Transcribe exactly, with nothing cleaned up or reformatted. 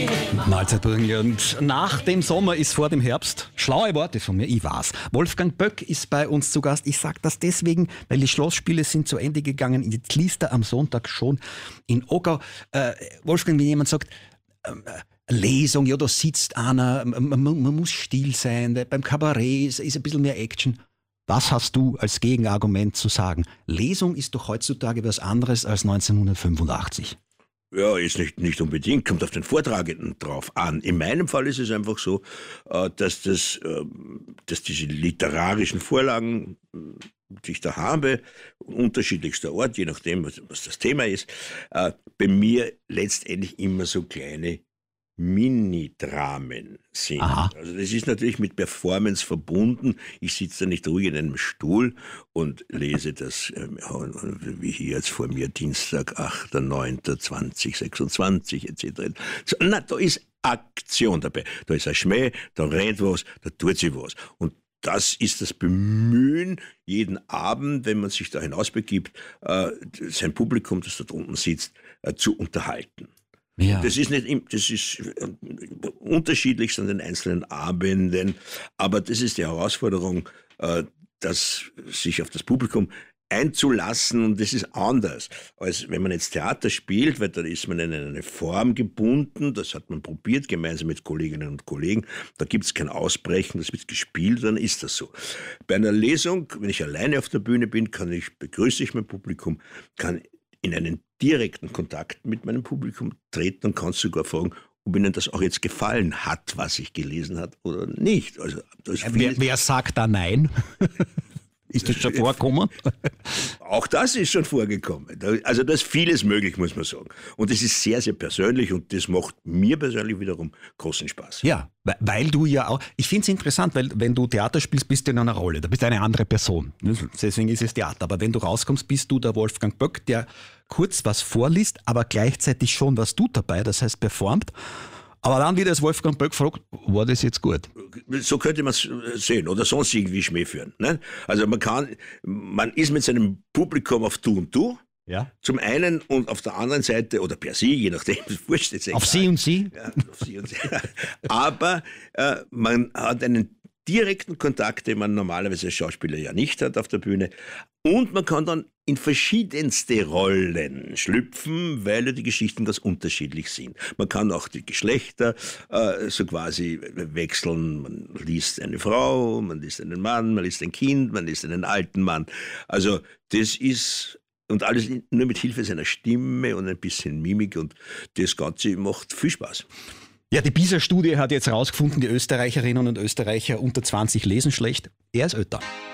Mahlzeit, Burgenja. Und nach dem Sommer ist vor dem Herbst. Schlaue Worte von mir, ich weiß. Wolfgang Böck ist bei uns zu Gast. Ich sage das deswegen, weil die Schlossspiele sind zu Ende gegangen. Jetzt liest er am Sonntag schon in Oggau. Äh, Wolfgang, wenn jemand sagt, äh, Lesung, ja, da sitzt einer, man, man, man muss still sein, beim Kabarett ist, ist ein bisschen mehr Action. Was hast du als Gegenargument zu sagen? Lesung ist doch heutzutage was anderes als neunzehnhundertfünfundachtzig. Ja, ist nicht, nicht unbedingt, kommt auf den Vortragenden drauf an. In meinem Fall ist es einfach so, dass, das, dass diese literarischen Vorlagen, die ich da habe, unterschiedlichster Ort, je nachdem, was, was das Thema ist, bei mir letztendlich immer so kleine Mini-Dramen sind. Aha. Also das ist natürlich mit Performance verbunden. Ich sitze da nicht ruhig in einem Stuhl und lese das, äh, wie hier jetzt vor mir, Dienstag, achter neunter zweitausendsechsundzwanzig et cetera. So, na, da ist Aktion dabei. Da ist ein Schmäh, da rennt was, da tut sich was. Und das ist das Bemühen, jeden Abend, wenn man sich da hinausbegibt, äh, sein Publikum, das da drunten sitzt, äh, zu unterhalten. Ja. Das ist nicht, das ist unterschiedlich an den einzelnen Abenden, aber das ist die Herausforderung, das sich auf das Publikum einzulassen, und das ist anders, als wenn man jetzt Theater spielt, weil da ist man in eine Form gebunden, das hat man probiert, gemeinsam mit Kolleginnen und Kollegen, da gibt es kein Ausbrechen, das wird gespielt, dann ist das so. Bei einer Lesung, wenn ich alleine auf der Bühne bin, kann ich, begrüße ich mein Publikum, kann in einen direkten Kontakt mit meinem Publikum treten und kann sogar fragen, ob ihnen das auch jetzt gefallen hat, was ich gelesen habe oder nicht. Also, das wer, wer sagt da nein? Ist das schon vorgekommen? Auch das ist schon vorgekommen. Also da ist vieles möglich, muss man sagen. Und es ist sehr, sehr persönlich und das macht mir persönlich wiederum großen Spaß. Ja, weil du ja auch, ich finde es interessant, weil wenn du Theater spielst, bist du in einer Rolle, da bist du eine andere Person. Deswegen ist es Theater. Aber wenn du rauskommst, bist du der Wolfgang Böck, der kurz was vorliest, aber gleichzeitig schon was tut dabei, das heißt performt. Aber dann wieder als Wolfgang Böck fragt, war das jetzt gut? So könnte man es sehen oder sonst irgendwie Schmäh führen. Ne? Also man kann, man ist mit seinem Publikum auf Du und Du. Ja. Zum einen und auf der anderen Seite, oder per Sie, je nachdem, wurscht jetzt. Auf Sie und Sie? Ja, auf Sie und Sie. Aber äh, man hat einen direkten Kontakt, den man normalerweise als Schauspieler ja nicht hat auf der Bühne. Und man kann dann in verschiedenste Rollen schlüpfen, weil ja die Geschichten ganz unterschiedlich sind. Man kann auch die Geschlechter äh, so quasi wechseln. Man liest eine Frau, man liest einen Mann, man liest ein Kind, man liest einen alten Mann. Also das ist, und alles nur mit Hilfe seiner Stimme und ein bisschen Mimik, und das Ganze macht viel Spaß. Ja, die PISA-Studie hat jetzt herausgefunden, die Österreicherinnen und Österreicher unter zwanzig lesen schlecht. Er ist älter.